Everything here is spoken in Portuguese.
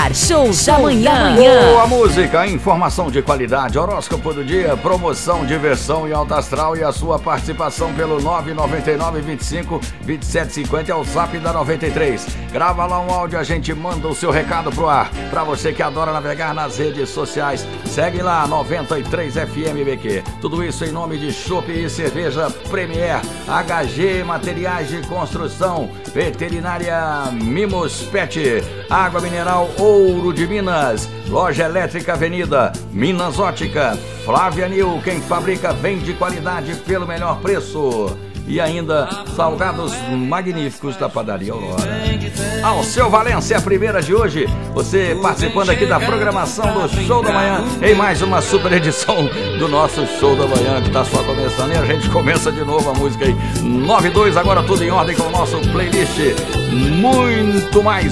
ar, show da manhã. Boa música, informação de qualidade, horóscopo do dia, promoção, diversão e alta astral e a sua participação pelo 999 25 27 50 é o zap da 93. Grava lá um áudio, a gente manda o seu recado pro ar. Pra você que adora navegar nas redes sociais, segue lá 93 FMBQ. Tudo isso em nome de Chopp e Cerveja Premier, HG Materiais de Construção, Veterinária Mimos Pet, Água Mineral Ouro de Minas, Loja Elétrica Avenida, Minas Ótica, Flávia Nil, quem fabrica vende qualidade pelo melhor preço. E ainda salgados magníficos da Padaria Aurora. Alceu Valença é a primeira de hoje, você participando aqui da programação do Show da Manhã, em mais uma super edição do nosso Show da Manhã, que tá só começando, e a gente começa de novo a música aí. 9-2, agora tudo em ordem com o nosso playlist. Muito mais